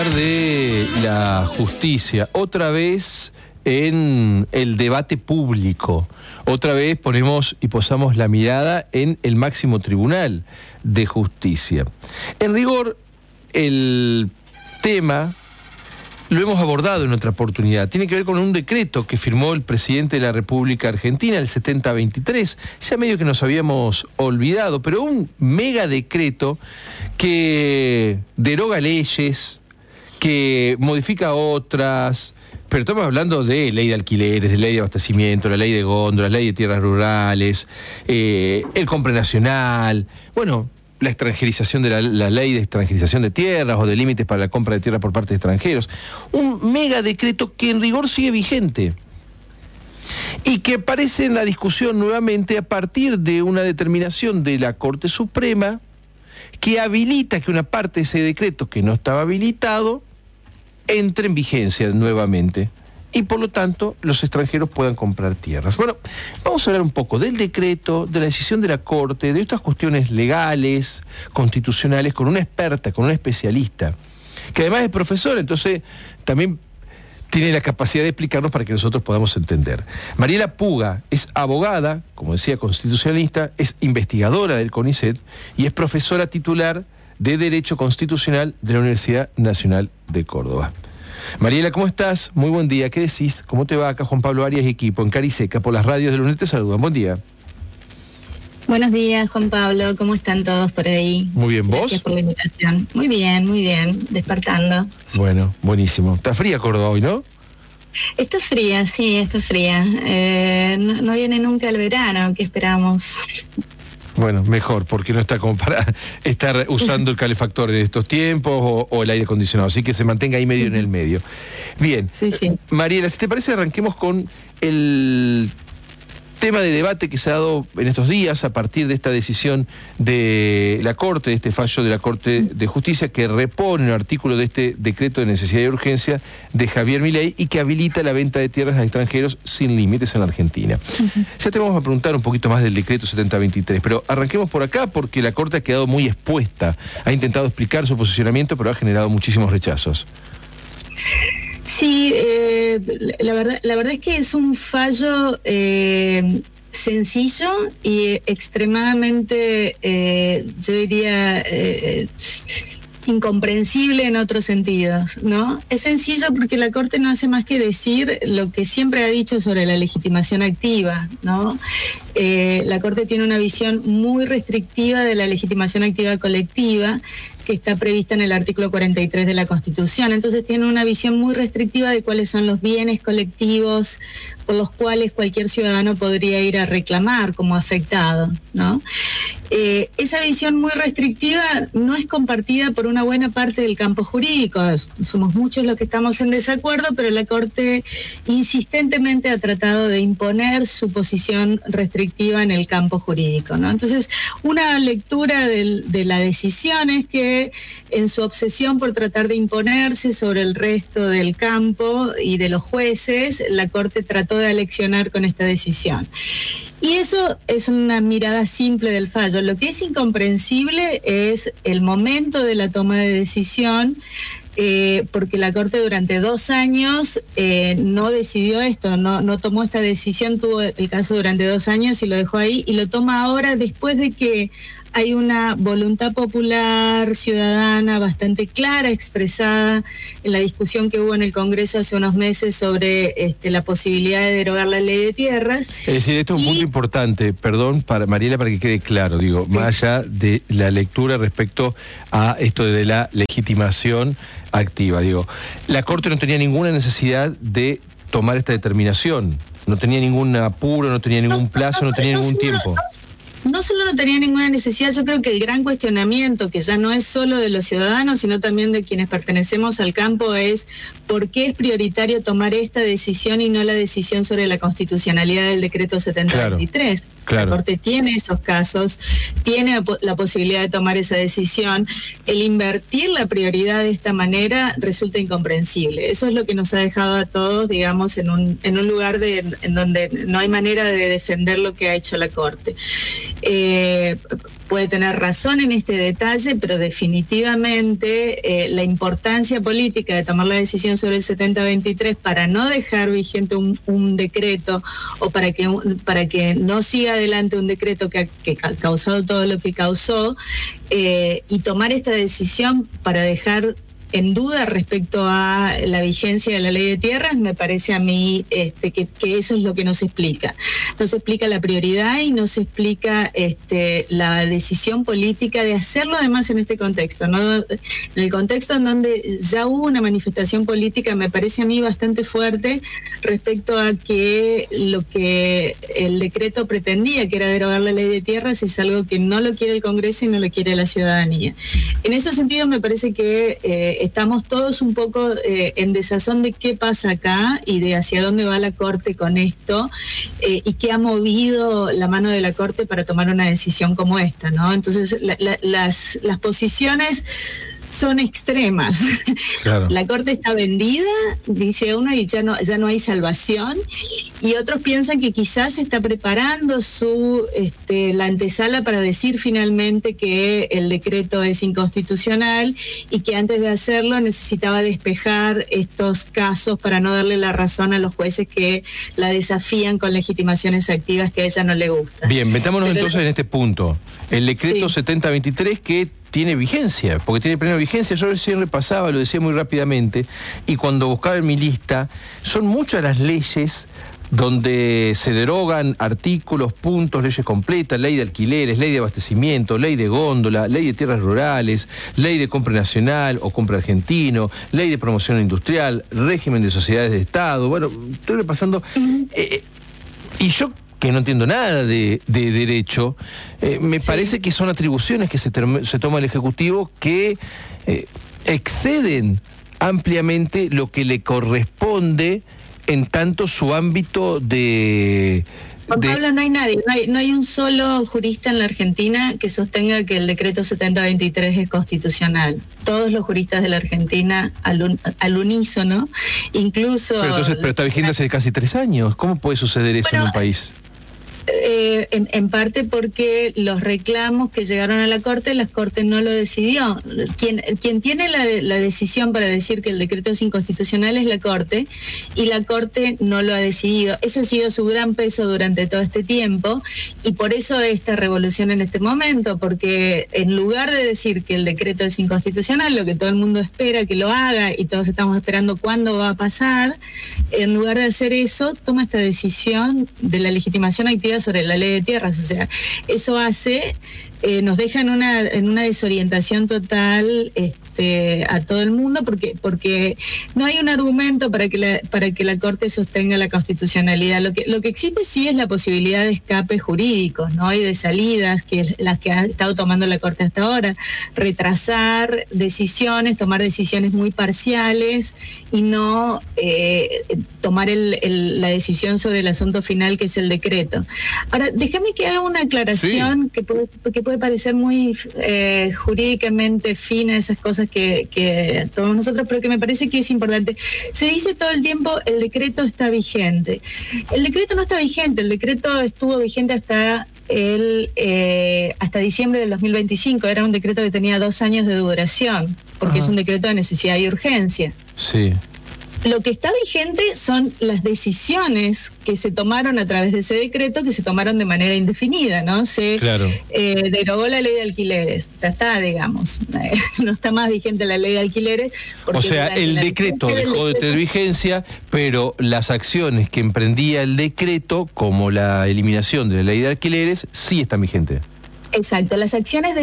De la justicia, otra vez en el debate público, otra vez ponemos y posamos la mirada en el máximo tribunal de justicia. En rigor, el tema lo hemos abordado en otra oportunidad. Tiene que ver con un decreto que firmó el presidente de la República Argentina, el 7023. Ya medio que nos habíamos olvidado, pero un mega decreto que deroga leyes, que modifica otras, pero estamos hablando de ley de alquileres, de ley de abastecimiento, la ley de góndolas, la ley de tierras rurales, el compra nacional, bueno, la extranjerización de la ley de extranjerización de tierras o de límites para la compra de tierras por parte de extranjeros. Un mega decreto que en rigor sigue vigente y que aparece en la discusión nuevamente a partir de una determinación de la Corte Suprema que habilita que una parte de ese decreto que no estaba habilitado entre en vigencia nuevamente y por lo tanto los extranjeros puedan comprar tierras. Bueno, vamos a hablar un poco del decreto, de la decisión de la Corte, de estas cuestiones legales, constitucionales, con una experta, con una especialista, que además es profesora, entonces también tiene la capacidad de explicarnos para que nosotros podamos entender. Mariela Puga es abogada, como decía, constitucionalista, es investigadora del CONICET y es profesora titular de Derecho Constitucional de la Universidad Nacional de Córdoba. Mariela, ¿cómo estás? Muy buen día. ¿Qué decís? ¿Cómo te va? Acá Juan Pablo Arias y equipo en Cariseca por las radios de la UNED te saludan. Buen día. Buenos días, Juan Pablo. ¿Cómo están todos por ahí? Muy bien, ¿vos? Gracias por la invitación. Muy bien. Despertando. Bueno, buenísimo. Está fría Córdoba hoy, ¿no? Está fría, sí, está fría. No viene nunca el verano, ¿qué esperamos? Bueno, mejor, porque no está como para estar usando el calefactor en estos tiempos o el aire acondicionado, así que se mantenga ahí medio en el medio. Bien, sí. Mariela, si te parece, arranquemos con el tema de debate que se ha dado en estos días a partir de esta decisión de la Corte, de este fallo de la Corte de Justicia que repone el artículo de este decreto de necesidad y urgencia de Javier Milei y que habilita la venta de tierras a extranjeros sin límites en la Argentina. Ya te vamos a preguntar un poquito más del decreto 7023, pero arranquemos por acá porque la Corte ha quedado muy expuesta, ha intentado explicar su posicionamiento, pero ha generado muchísimos rechazos. Sí, la verdad es que es un fallo sencillo y extremadamente, yo diría, incomprensible en otros sentidos, ¿no? Es sencillo porque la Corte no hace más que decir lo que siempre ha dicho sobre la legitimación activa, ¿no? La Corte tiene una visión muy restrictiva de la legitimación activa colectiva que está prevista en el artículo 43 de la Constitución. Entonces tiene una visión muy restrictiva de cuáles son los bienes colectivos por los cuales cualquier ciudadano podría ir a reclamar como afectado, ¿no? Esa visión muy restrictiva no es compartida por una buena parte del campo jurídico. Somos muchos los que estamos en desacuerdo, pero la Corte insistentemente ha tratado de imponer su posición restrictiva en el campo jurídico, ¿no? Entonces, una lectura de la decisión es que en su obsesión por tratar de imponerse sobre el resto del campo y de los jueces, la Corte trató de aleccionar con esta decisión. Y eso es una mirada simple del fallo. Lo que es incomprensible es el momento de la toma de decisión, porque la Corte durante 2 años no decidió esto, no tomó esta decisión, tuvo el caso durante 2 años y lo dejó ahí, y lo toma ahora después de que hay una voluntad popular ciudadana bastante clara, expresada en la discusión que hubo en el Congreso hace unos meses sobre la posibilidad de derogar la ley de tierras. Es decir, esto es un punto importante, perdón, para Mariela, para que quede claro, digo, más allá de la lectura respecto a esto de la legitimación activa, digo, la Corte no tenía ninguna necesidad de tomar esta determinación, no tenía ningún apuro, no tenía ningún plazo, no tenía ningún tiempo. No solo no tenía ninguna necesidad, yo creo que el gran cuestionamiento, que ya no es solo de los ciudadanos, sino también de quienes pertenecemos al campo, es por qué es prioritario tomar esta decisión y no la decisión sobre la constitucionalidad del decreto 7023. Claro. La Corte tiene esos casos, tiene la posibilidad de tomar esa decisión. El invertir la prioridad de esta manera resulta incomprensible. Eso es lo que nos ha dejado a todos, digamos, en un lugar en donde no hay manera de defender lo que ha hecho la Corte. puede tener razón en este detalle, pero definitivamente la importancia política de tomar la decisión sobre el 7023 para no dejar vigente un decreto o para que no siga adelante un decreto que ha causado todo lo que causó, y tomar esta decisión para dejar en duda respecto a la vigencia de la ley de tierras, me parece a mí que eso es lo que nos explica. Nos explica la prioridad y nos explica la decisión política de hacerlo además en este contexto, ¿no? En el contexto en donde ya hubo una manifestación política, me parece a mí bastante fuerte respecto a que lo que el decreto pretendía, que era derogar la ley de tierras, es algo que no lo quiere el Congreso y no lo quiere la ciudadanía. En ese sentido me parece que estamos todos un poco en desazón de qué pasa acá y de hacia dónde va la Corte con esto, y qué ha movido la mano de la Corte para tomar una decisión como esta, ¿no? Entonces las posiciones son extremas. Claro. La Corte está vendida, dice uno, y ya no hay salvación, y otros piensan que quizás está preparando la antesala para decir finalmente que el decreto es inconstitucional y que antes de hacerlo necesitaba despejar estos casos para no darle la razón a los jueces que la desafían con legitimaciones activas que a ella no le gustan. Bien, metámonos entonces en este punto. El decreto 7023 que tiene vigencia, porque tiene plena vigencia. Yo recién repasaba, lo decía muy rápidamente, y cuando buscaba en mi lista, son muchas las leyes donde se derogan artículos, puntos, leyes completas, ley de alquileres, ley de abastecimiento, ley de góndola, ley de tierras rurales, ley de compra nacional o compra argentino, ley de promoción industrial, régimen de sociedades de Estado. Bueno, estoy repasando. Y yo, que no entiendo nada de derecho, me parece que son atribuciones que se toma el Ejecutivo que exceden ampliamente lo que le corresponde en tanto su ámbito de... Juan Pablo, no hay nadie, no hay un solo jurista en la Argentina que sostenga que el decreto 7023 es constitucional. Todos los juristas de la Argentina al unísono, incluso... Pero está vigente hace casi 3 años. ¿Cómo puede suceder eso en un país? En parte porque los reclamos que llegaron a la Corte no lo decidió. Quien tiene la decisión para decir que el decreto es inconstitucional es la Corte, y la Corte no lo ha decidido. Ese ha sido su gran peso durante todo este tiempo, y por eso esta revolución en este momento, porque en lugar de decir que el decreto es inconstitucional, lo que todo el mundo espera que lo haga y todos estamos esperando cuándo va a pasar, en lugar de hacer eso, toma esta decisión de la legitimación activa sobre la ley de tierras. O sea, eso hace, nos deja en una desorientación total a todo el mundo, porque no hay un argumento para que la Corte sostenga la constitucionalidad. Lo que existe sí es la posibilidad de escapes jurídicos, ¿no? Y de salidas, que es las que ha estado tomando la Corte hasta ahora, retrasar decisiones, tomar decisiones muy parciales y no tomar la decisión sobre el asunto final, que es el decreto. Ahora, déjame que haga una aclaración que puede parecer muy jurídicamente fina, esas cosas que tomamos nosotros, pero que me parece que es importante. Se dice todo el tiempo, el decreto está vigente. El decreto no está vigente, el decreto estuvo vigente hasta diciembre del 2025. Era un decreto que tenía 2 años de duración, porque es un decreto de necesidad y urgencia. Sí. Lo que está vigente son las decisiones que se tomaron a través de ese decreto, que se tomaron de manera indefinida, ¿no? Claro. Derogó la ley de alquileres, ya está, digamos. No está más vigente la ley de alquileres. O sea, el decreto dejó de tener vigencia, pero las acciones que emprendía el decreto, como la eliminación de la ley de alquileres, sí están vigentes. Exacto, las acciones de